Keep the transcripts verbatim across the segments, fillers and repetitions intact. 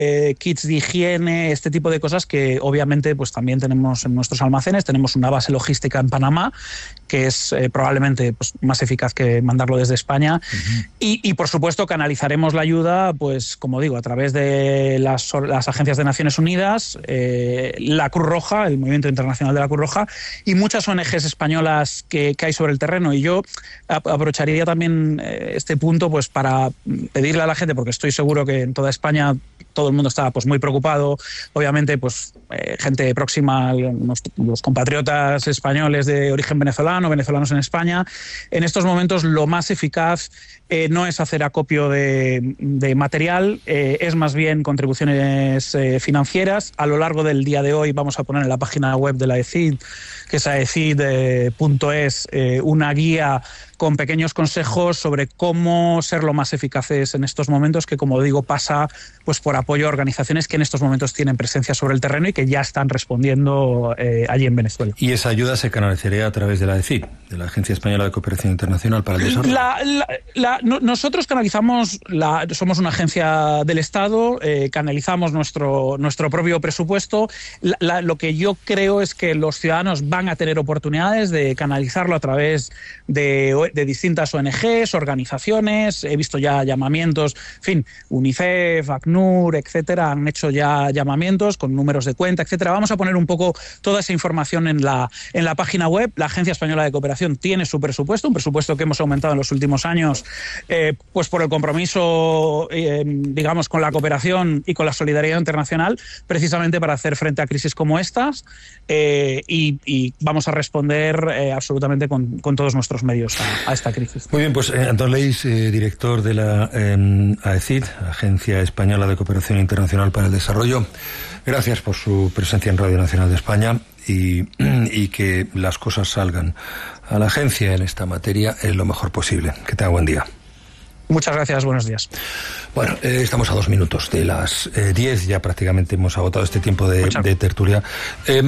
eh, kits de higiene, este tipo de cosas que obviamente pues también tenemos en nuestros almacenes. Tenemos una base logística en Panamá que es eh, probablemente pues, más eficaz que mandarlo desde España. Uh-huh. y, y por supuesto canalizaremos la ayuda, pues como digo, a través de las, las agencias de Naciones Unidas, eh, la Cruz Roja, el Movimiento Internacional de la Cruz Roja y muchas O N Ges españolas que, que hay sobre el terreno. Y yo aprovecharía también eh, este punto pues para pedirle a la gente, porque estoy seguro que en toda España todo el mundo está pues muy preocupado, obviamente pues eh, gente próxima, los, los compatriotas españoles de origen venezolano, venezolanos en España. En estos momentos lo más eficaz eh, no es hacer acopio de, de material, eh, es más bien contribuciones eh, financieras. A lo largo del día de hoy vamos a poner en la página web de la E C I D, que es aecid punto es, eh, una guía con pequeños consejos sobre cómo ser lo más eficaces en estos momentos, que como digo pasa pues por apoyo a organizaciones que en estos momentos tienen presencia sobre el terreno y que ya están respondiendo eh, allí en Venezuela. ¿Y esa ayuda se canalizaría a través de la A E C I D, de la Agencia Española de Cooperación Internacional para el Desarrollo? La, la, la, no, nosotros canalizamos, la, somos una agencia del Estado, eh, canalizamos nuestro, nuestro propio presupuesto. La, la, lo que yo creo es que los ciudadanos van a tener oportunidades de canalizarlo a través de de distintas O N Ges, organizaciones. He visto ya llamamientos, en fin, UNICEF, ACNUR, etcétera, han hecho ya llamamientos con números de cuenta, etcétera. Vamos a poner un poco toda esa información en la, en la página web. La Agencia Española de Cooperación tiene su presupuesto, un presupuesto que hemos aumentado en los últimos años, eh, pues por el compromiso, eh, digamos, con la cooperación y con la solidaridad internacional, precisamente para hacer frente a crisis como estas, eh, y, y vamos a responder eh, absolutamente con, con todos nuestros medios a, a esta crisis. Muy bien, pues eh, Antón Leis, eh, director de la eh, A E C I D, Agencia Española de Cooperación Internacional para el Desarrollo, gracias por su presencia en Radio Nacional de España y, y que las cosas salgan a la agencia en esta materia en lo mejor posible. Que tenga buen día. Muchas gracias, buenos días. Bueno, eh, estamos a dos minutos de las eh, diez, ya prácticamente hemos agotado este tiempo de, de tertulia. Eh,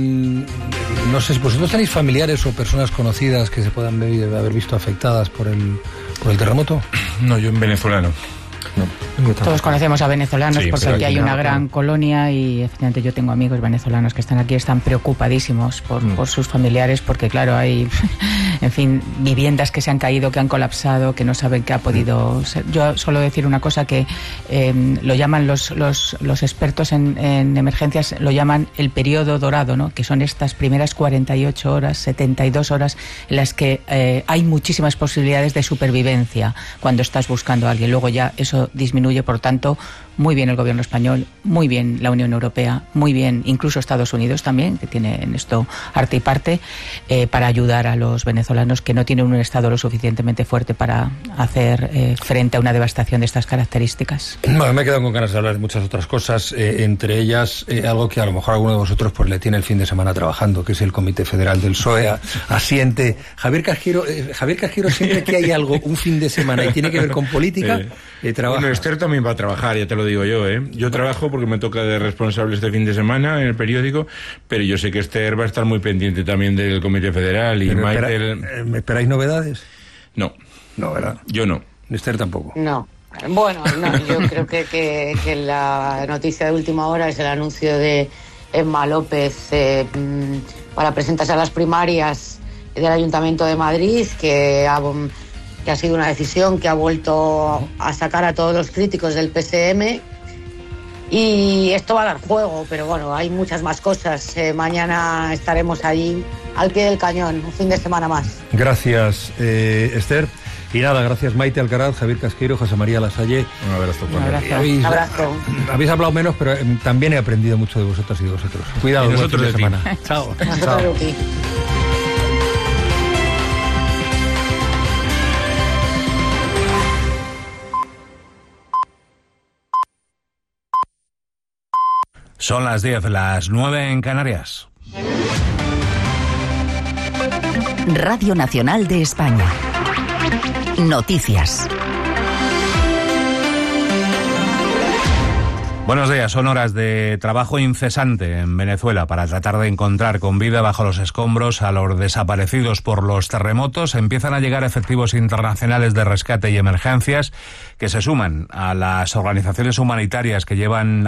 no sé, ¿vosotros tenéis familiares o personas conocidas que se puedan ver, haber visto afectadas por el, por el terremoto? No, yo en venezolano. No. Todos conocemos a venezolanos, sí, porque aquí hay una gran no. colonia y efectivamente yo tengo amigos venezolanos que están aquí, están preocupadísimos por, mm. por sus familiares, porque claro, hay, en fin, viviendas que se han caído, que han colapsado, que no saben qué ha podido ser. Yo solo decir una cosa que eh, lo llaman los, los, los expertos en, en emergencias, lo llaman el periodo dorado, ¿no? Que son estas primeras cuarenta y ocho horas, setenta y dos horas en las que eh, hay muchísimas posibilidades de supervivencia cuando estás buscando a alguien. Luego ya eso disminuye, por tanto, muy bien el gobierno español, muy bien la Unión Europea, muy bien incluso Estados Unidos también, que tiene en esto arte y parte, eh, para ayudar a los venezolanos que no tienen un Estado lo suficientemente fuerte para hacer eh, frente a una devastación de estas características. Bueno, me he quedado con ganas de hablar de muchas otras cosas, eh, entre ellas eh, algo que a lo mejor alguno de vosotros pues le tiene el fin de semana trabajando, que es el Comité Federal del P S O E. Asiente. Javier Casquiro, eh, Javier Casquiro, siempre que hay algo un fin de semana y tiene que ver con política, eh, trabaja. Bueno, Esther también va a trabajar, ya te lo digo yo, ¿eh? Yo trabajo porque me toca de responsable este fin de semana en el periódico, pero yo sé que Esther va a estar muy pendiente también del Comité Federal. Y Maite... espera, el... ¿Me esperáis novedades? No. No, ¿verdad? Yo no. Esther tampoco. No. Bueno, no, yo creo que, que, que la noticia de última hora es el anuncio de Emma López eh, para presentarse a las primarias del Ayuntamiento de Madrid, que ha... que ha sido una decisión que ha vuelto a sacar a todos los críticos del P S M, y esto va a dar juego, pero bueno, hay muchas más cosas. Eh, mañana estaremos allí al pie del cañón, un fin de semana más. Gracias, eh, Esther. Y nada, gracias Maite Alcaraz, Javier Casquiro, José María Lasalle. Un abrazo. Un abrazo. Habéis, Un abrazo. Habéis hablado menos, pero eh, también he aprendido mucho de vosotras y de vosotros. Cuidado, y nosotros buen fin de de semana. Chao. Chao. Son las diez, las nueve en Canarias. Radio Nacional de España. Noticias. Buenos días. Son horas de trabajo incesante en Venezuela para tratar de encontrar con vida bajo los escombros a los desaparecidos por los terremotos. Empiezan a llegar efectivos internacionales de rescate y emergencias que se suman a las organizaciones humanitarias que llevan